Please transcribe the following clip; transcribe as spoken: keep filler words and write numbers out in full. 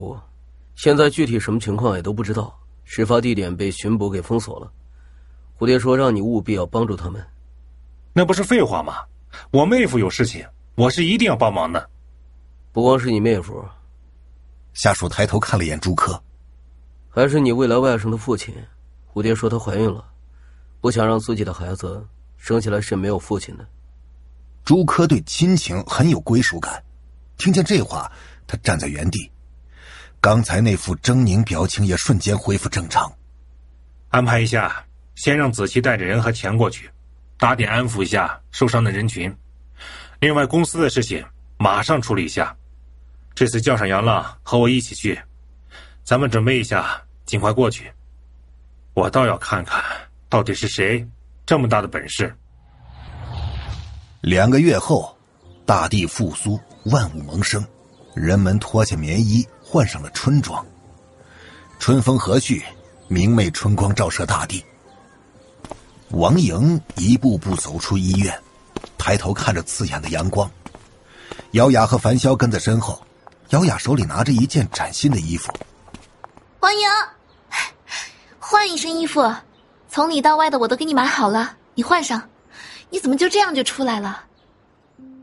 我现在具体什么情况也都不知道，事发地点被巡捕给封锁了。蝴蝶说让你务必要帮助他们。 那不是废话吗？我妹夫有事情，我是一定要帮忙的。 不光是你妹夫， 下属抬头看了眼朱科， 还是你未来外甥的父亲。蝴蝶说她怀孕了，不想让自己的孩子生下来是没有父亲的。 朱科对亲情很有归属感，听见这话，他站在原地，刚才那副狰狞表情也瞬间恢复正常。 安排一下，先让子期带着人和钱过去，打点安抚一下受伤的人群。另外公司的事情马上处理一下，这次叫上杨浪和我一起去，咱们准备一下，尽快过去。我倒要看看到底是谁这么大的本事。 两个月后，大地复苏，万物萌生，人们脱下棉衣，换上了春装。春风和煦，明媚春光照射大地。王莹一步步走出医院，抬头看着刺眼的阳光。姚雅和樊潇跟在身后，姚雅手里拿着一件崭新的衣服。 王莹，换一身衣服，从里到外的我都给你买好了，你换上。你怎么就这样就出来了？